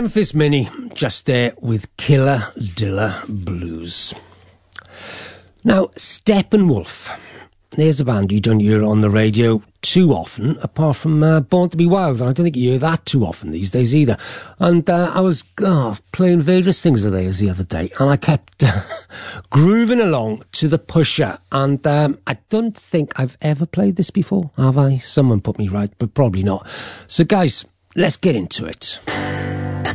Memphis Mini, just there with Killer Dilla Blues. Now, Steppenwolf. There's a band you don't hear on the radio too often, apart from Born to be Wild, and I don't think you hear that too often these days either. And I was playing various things of theirs the other day, and I kept grooving along to The Pusher, and I don't think I've ever played this before, have I? Someone put me right, but probably not. So guys, let's get into it.